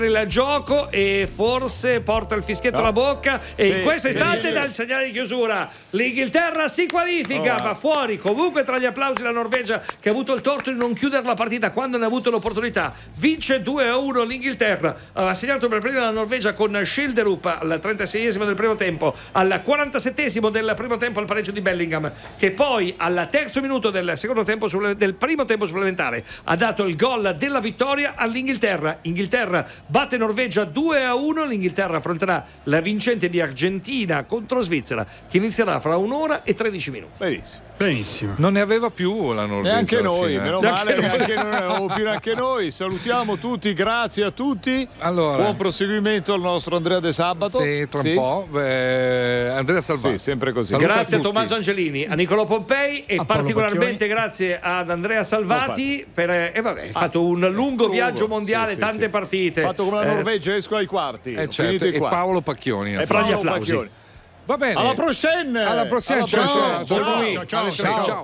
il gioco e forse porta il fischietto alla bocca e in questo istante dà il segnale di chiusura. L'Inghilterra si qualifica, va fuori comunque tra gli applausi la Norvegia, che ha avuto il torto di non chiudere la partita quando ne ha avuto l'opportunità. Vince 2-1 l'Inghilterra, ha segnato per prima la Norvegia con Schilderup al 36esimo del primo tempo, al 47esimo del primo tempo al pareggio di Bellingham, che poi al terzo minuto del primo tempo supplementare ha dato il gol della vittoria all'Inghilterra. Inghilterra batte Norvegia 2-1. L'Inghilterra affronterà la vincente di Argentina contro Svizzera, che inizierà fra 1 ora e 13 minuti. Benissimo. Non ne aveva più la Norvegia. Neanche noi, meno male, neanche noi, non ne avevamo più neanche noi. Salutiamo tutti, grazie a tutti. Allora, buon proseguimento al nostro Andrea De Sabato. Sì, tra un po'. Andrea Salvati. Sì, sempre così. Grazie a Tommaso Angelini, a Nicolò Pompei e particolarmente grazie ad Andrea Salvati hai fatto un lungo viaggio mondiale, tante partite. Fatto come la Norvegia, esco ai quarti. Certo, e Paolo Pacchioni. E fra gli applausi. Va bene. Alla prossima. Ciao.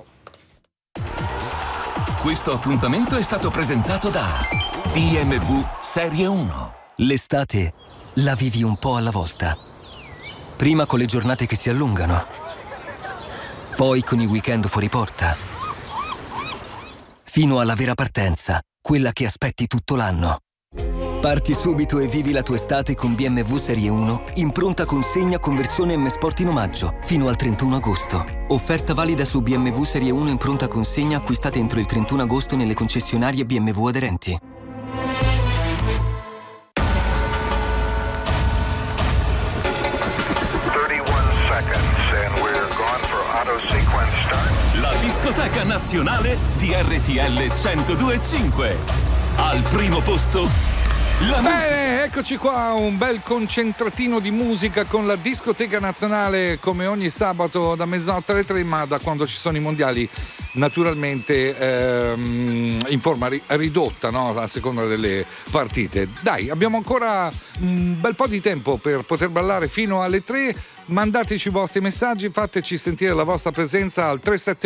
Questo appuntamento è stato presentato da BMW Serie 1. L'estate la vivi un po' alla volta. Prima con le giornate che si allungano, poi con i weekend fuori porta, fino alla vera partenza, quella che aspetti tutto l'anno. Parti subito e vivi la tua estate con BMW Serie 1 in pronta consegna con versione M Sport in omaggio fino al 31 agosto. Offerta valida su BMW Serie 1 in pronta consegna acquistate entro il 31 agosto nelle concessionarie BMW aderenti. La discoteca nazionale di RTL 102.5. Al primo posto la Bene, eccoci qua, un bel concentratino di musica con la discoteca nazionale come ogni sabato da mezzanotte alle 3, ma da quando ci sono i mondiali naturalmente in forma ridotta, no? A seconda delle partite. Dai, abbiamo ancora un bel po' di tempo per poter ballare fino alle 3. Mandateci i vostri messaggi, fateci sentire la vostra presenza al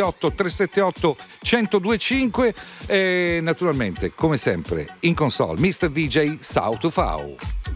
378-378-1025 e naturalmente, come sempre, in console Mr. DJ Sau to Fau.